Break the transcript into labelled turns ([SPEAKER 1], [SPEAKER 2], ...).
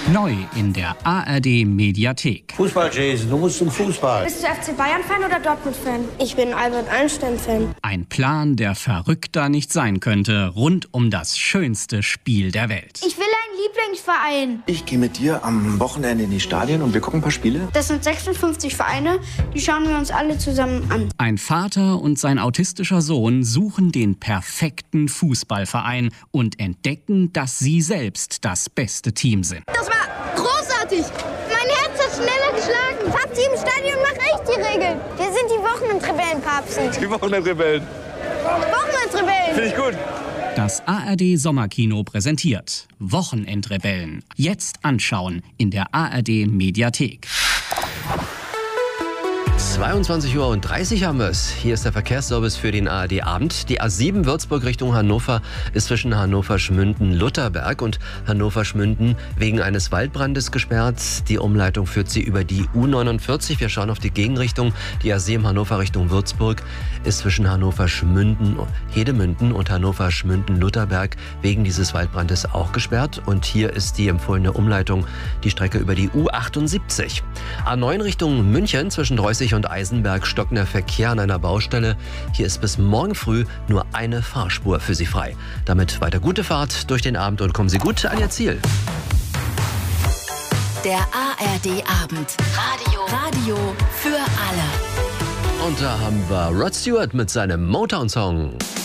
[SPEAKER 1] Neu in der ARD-Mediathek.
[SPEAKER 2] Fußball, Jason, du musst zum Fußball.
[SPEAKER 3] Bist du FC Bayern-Fan oder Dortmund-Fan?
[SPEAKER 4] Ich bin Albert Einstein-Fan.
[SPEAKER 1] Ein Plan, der verrückter nicht sein könnte, rund um das schönste Spiel der Welt.
[SPEAKER 3] Ich will einen Lieblingsverein.
[SPEAKER 5] Ich gehe mit dir am Wochenende in die Stadien und wir gucken ein paar Spiele.
[SPEAKER 4] Das sind 56 Vereine, die schauen wir uns alle zusammen an.
[SPEAKER 1] Ein Vater und sein autistischer Sohn suchen den perfekten Fußballverein und entdecken, dass sie selbst das beste Team sind.
[SPEAKER 3] Das war großartig. Mein Herz hat schneller geschlagen. Papsi im Stadion macht echt die Regeln. Wir sind die Wochenendrebellen, Papsi.
[SPEAKER 6] Die Wochenendrebellen.
[SPEAKER 3] Wochenendrebellen.
[SPEAKER 6] Finde ich gut.
[SPEAKER 1] Das ARD-Sommerkino präsentiert Wochenendrebellen. Jetzt anschauen in der ARD-Mediathek.
[SPEAKER 7] 22:30 Uhr haben wir es. Hier ist der Verkehrsservice für den ARD-Abend. Die A7 Würzburg Richtung Hannover ist zwischen Hannover-Schmünden-Lutherberg und Hannover-Schmünden wegen eines Waldbrandes gesperrt. Die Umleitung führt sie über die U49. Wir schauen auf die Gegenrichtung. Die A7 Hannover Richtung Würzburg ist zwischen Hannover-Schmünden-Hedemünden und Hannover-Schmünden-Lutherberg wegen dieses Waldbrandes auch gesperrt. Und hier ist die empfohlene Umleitung, die Strecke über die U78. A9 Richtung München zwischen Dreußig und Eisenberg stockt der Verkehr an einer Baustelle. Hier ist bis morgen früh nur eine Fahrspur für Sie frei. Damit weiter gute Fahrt durch den Abend und kommen Sie gut an Ihr Ziel.
[SPEAKER 8] Der ARD-Abend. Radio für alle.
[SPEAKER 7] Und da haben wir Rod Stewart mit seinem Motown-Song.